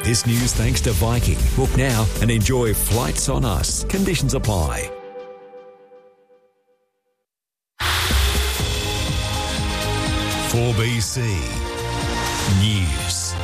This news thanks to Viking. Book now and enjoy flights on us. Conditions apply. (4BC) News.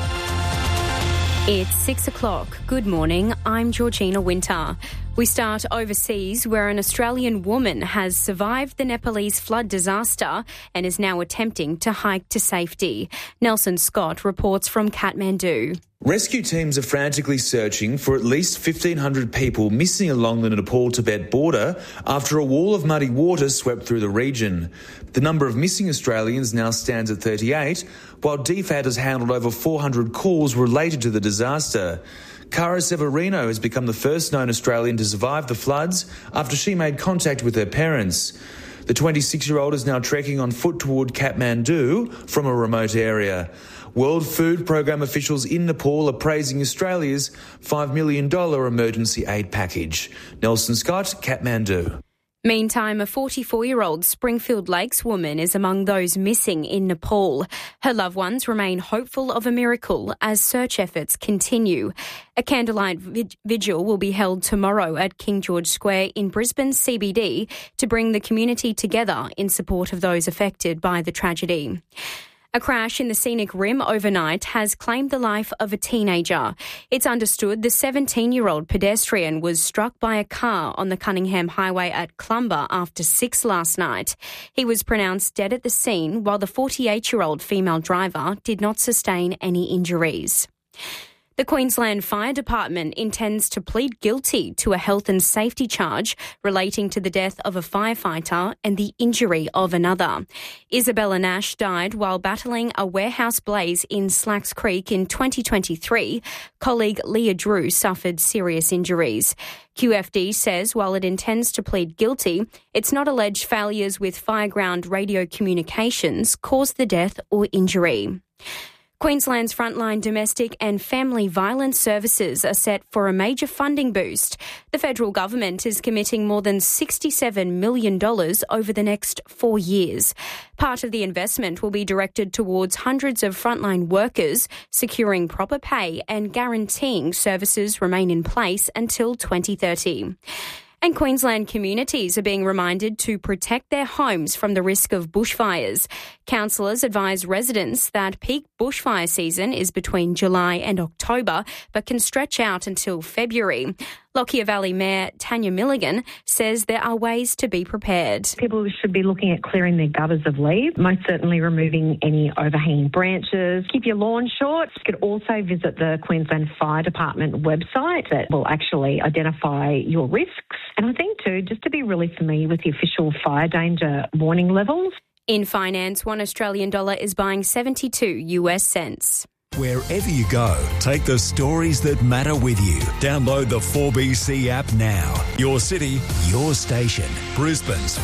It's 6 o'clock. Good morning. I'm Georgina Winter. We start overseas, where an Australian woman has survived the Nepalese flood disaster and is now attempting to hike to safety. Nelson Scott reports from Kathmandu. Rescue teams are frantically searching for at least 1,500 people missing along the Nepal-Tibet border after a wall of muddy water swept through the region. The number of missing Australians now stands at 38, while DFAT has handled over 400 calls related to the disaster. Cara Severino has become the first known Australian to survive the floods after she made contact with her parents. The 26-year-old is now trekking on foot toward Kathmandu from a remote area. World Food Programme officials in Nepal are praising Australia's $5 million emergency aid package. Nelson Scott, Kathmandu. Meantime, a 44-year-old Springfield Lakes woman is among those missing in Nepal. Her loved ones remain hopeful of a miracle as search efforts continue. A candlelight vigil will be held tomorrow at King George Square in Brisbane CBD to bring the community together in support of those affected by the tragedy. A crash in the scenic rim overnight has claimed the life of a teenager. It's understood the 17-year-old pedestrian was struck by a car on the Cunningham Highway at Clumber after 6 last night. He was pronounced dead at the scene, while the 48-year-old female driver did not sustain any injuries. The Queensland Fire Department intends to plead guilty to a health and safety charge relating to the death of a firefighter and the injury of another. Isabella Nash died while battling a warehouse blaze in Slacks Creek in 2023. Colleague Leah Drew suffered serious injuries. QFD says while it intends to plead guilty, it's not alleged failures with fireground radio communications caused the death or injury. Queensland's frontline domestic and family violence services are set for a major funding boost. The federal government is committing more than $67 million over the next 4 years. Part of the investment will be directed towards hundreds of frontline workers, securing proper pay and guaranteeing services remain in place until 2030. And Queensland communities are being reminded to protect their homes from the risk of bushfires. Councillors advise residents that peak bushfire season is between July and October, but can stretch out until February. Lockyer Valley Mayor Tanya Milligan says there are ways to be prepared. People should be looking at clearing their gutters of leaves, most certainly removing any overhanging branches. Keep your lawn short. You could also visit the Queensland Fire Department website that will actually identify your risks. And I think too, just to be really familiar with the official fire danger warning levels. In finance, $1 Australian is buying 72 US cents. Wherever you go, take the stories that matter with you. Download the 4BC app now. Your city, your station. Brisbane's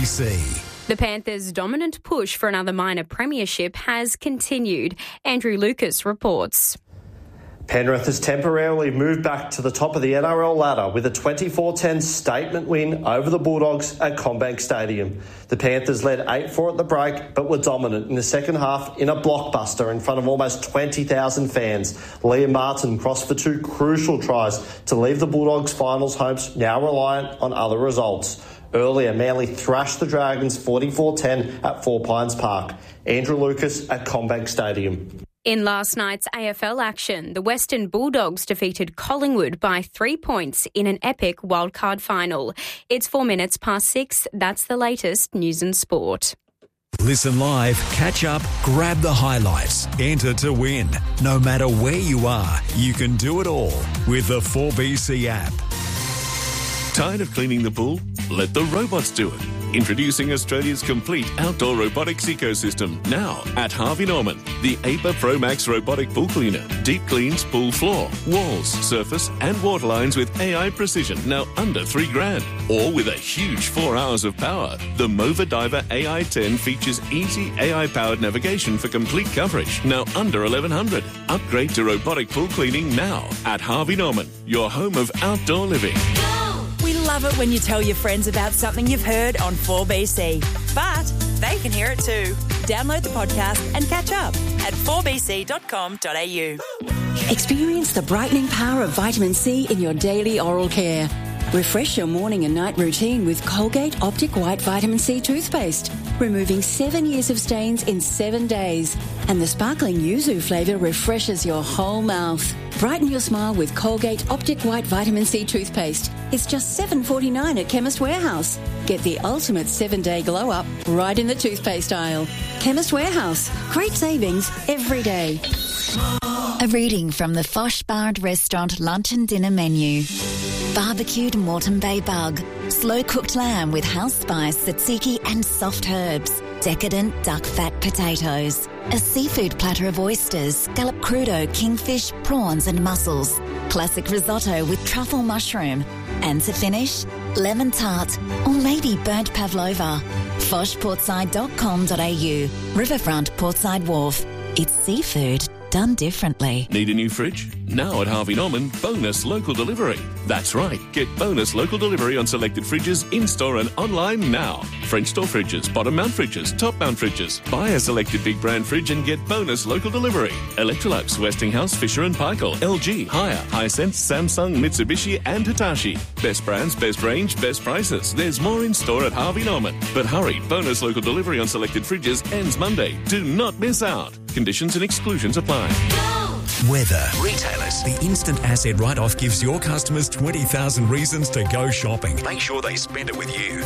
4BC. The Panthers' dominant push for another minor premiership has continued. Andrew Lucas reports. Penrith has temporarily moved back to the top of the NRL ladder with a 24-10 statement win over the Bulldogs at CommBank Stadium. The Panthers led 8-4 at the break, but were dominant in the second half in a blockbuster in front of almost 20,000 fans. Liam Martin crossed for 2 crucial tries to leave the Bulldogs' finals hopes now reliant on other results. Earlier, Manly thrashed the Dragons 44-10 at Four Pines Park. Andrew Lucas at CommBank Stadium. In last night's AFL action, the Western Bulldogs defeated Collingwood by 3 points in an epic wildcard final. It's 4 minutes past 6. That's the latest news and sport. Listen live, catch up, grab the highlights, enter to win. No matter where you are, you can do it all with the 4BC app. Tired of cleaning the pool? Let the robots do it. Introducing Australia's complete outdoor robotics ecosystem now at Harvey Norman. The APA Pro Max robotic pool cleaner. Deep cleans pool floor, walls, surface and water lines with AI precision now under $3,000. Or with a huge 4 hours of power. The Mova Diver AI 10 features easy AI-powered navigation for complete coverage. Now under $1,100. Upgrade to robotic pool cleaning now at Harvey Norman. Your home of outdoor living. We love it when you tell your friends about something you've heard on 4BC. But they can hear it too. Download the podcast and catch up at 4bc.com.au. Experience the brightening power of vitamin C in your daily oral care. Refresh your morning and night routine with Colgate Optic White Vitamin C toothpaste, removing 7 years of stains in 7 days. And the sparkling yuzu flavour refreshes your whole mouth. Brighten your smile with Colgate Optic White Vitamin C toothpaste. It's just $7.49 at Chemist Warehouse. Get the ultimate 7-day glow-up right in the toothpaste aisle. Chemist Warehouse. Great savings every day. A reading from the Fosh Bar and Restaurant lunch and dinner menu. Barbecued Moreton Bay bug, slow-cooked lamb with house spice, tzatziki and soft herbs, decadent duck fat potatoes, a seafood platter of oysters, scallop crudo, kingfish, prawns and mussels, classic risotto with truffle mushroom, and to finish, lemon tart or maybe burnt pavlova. foshportside.com.au, Riverfront Portside Wharf. It's seafood done differently. Need a new fridge? Now at Harvey Norman, bonus local delivery. That's right, get bonus local delivery on selected fridges in-store and online now. French door fridges, bottom mount fridges, top mount fridges. Buy a selected big brand fridge and get bonus local delivery. Electrolux, Westinghouse, Fisher & Paykel, LG, Haier, Hisense, Samsung, Mitsubishi and Hitachi. Best brands, best range, best prices. There's more in store at Harvey Norman. But hurry, bonus local delivery on selected fridges ends Monday. Do not miss out. Conditions and exclusions apply. Weather. Retailers. The instant asset write-off gives your customers 20,000 reasons to go shopping. Make sure they spend it with you.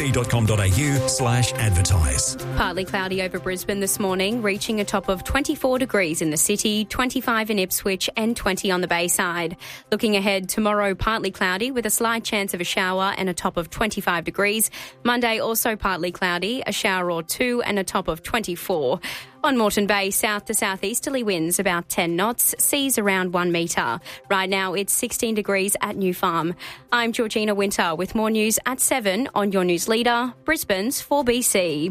4bc.com.au/advertise. Partly cloudy over Brisbane this morning, reaching a top of 24 degrees in the city, 25 in Ipswich and 20 on the Bayside. Looking ahead, tomorrow partly cloudy with a slight chance of a shower and a top of 25 degrees. Monday also partly cloudy, a shower or two and a top of 24. On Moreton Bay, south to southeasterly winds about 10 knots, seas around 1 metre. Right now it's 16 degrees at New Farm. I'm Georgina Winter with more news at 7 on your news leader, Brisbane's 4BC.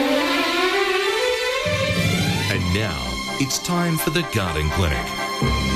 And now it's time for the Garden Clinic.